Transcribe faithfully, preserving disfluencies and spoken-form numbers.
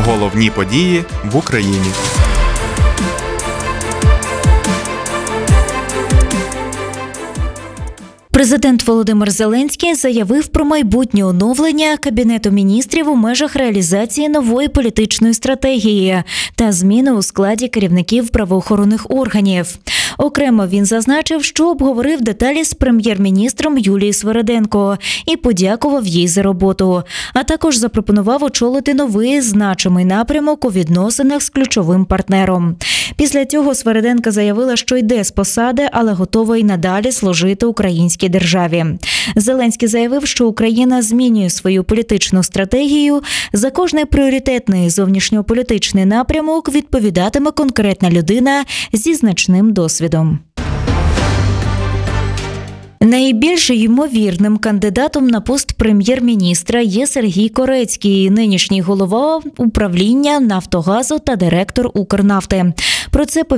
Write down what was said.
Головні події в Україні. Президент Володимир Зеленський заявив про майбутнє оновлення Кабінету міністрів у межах реалізації нової політичної стратегії та зміни у складі керівників правоохоронних органів. Окремо він зазначив, що обговорив деталі з прем'єр-міністром Юлією Свериденко і подякував їй за роботу, а також запропонував очолити новий значимий напрямок у відносинах з ключовим партнером. Після цього Свериденко заявила, що йде з посади, але готова й надалі служити українській державі. Зеленський заявив, що Україна змінює свою політичну стратегію. За кожний пріоритетний зовнішньополітичний напрямок відповідатиме конкретна людина зі значним досвідом. Найбільш ймовірним кандидатом на пост прем'єр-міністра є Сергій Корецький, нинішній голова управління «Нафтогазу» та директор «Укрнафти». Про це